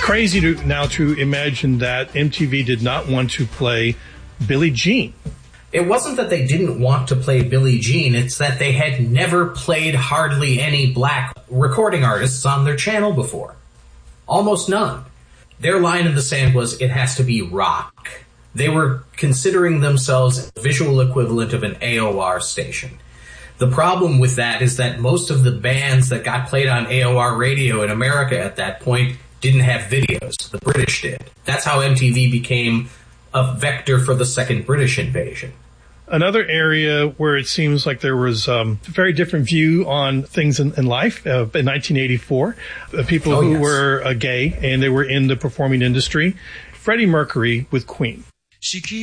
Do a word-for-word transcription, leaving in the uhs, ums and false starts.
crazy to now to imagine that M T V did not want to play Billie Jean. It wasn't that they didn't want to play Billie Jean, it's that they had never played hardly any black recording artists on their channel before. Almost none. Their line in the sand was, it has to be rock. They were considering themselves a visual equivalent of an A O R station. The problem with that is that most of the bands that got played on A O R radio in America at that point didn't have videos. The British did. That's how M T V became a vector for the second British invasion. Another area where it seems like there was um, a very different view on things in, in life uh, in nineteen eighty-four. Uh, people oh, who yes. were uh, gay and they were in the performing industry. Freddie Mercury with Queen. She keeps